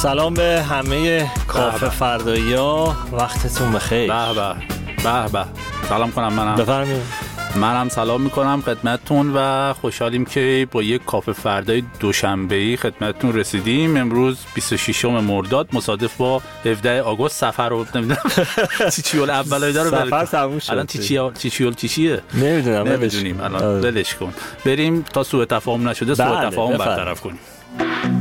سلام به همه کافه فردایی‌ها، وقتتون بخیر. به سلام کنم. منم سلام میکنم خدمتتون و خوشحالیم که با یک کافه فردای دوشنبه‌ای خدمتتون رسیدیم. امروز 26 مرداد مصادف با 17 آگوست سفر رو نمیدونم چیچیول اولای داره سفر تموم شد. الان چیچیول چیه نمیدونیم الان ولش کن، بریم تا سوء تفاهم نشده سوء تفاهم برطرف کنیم.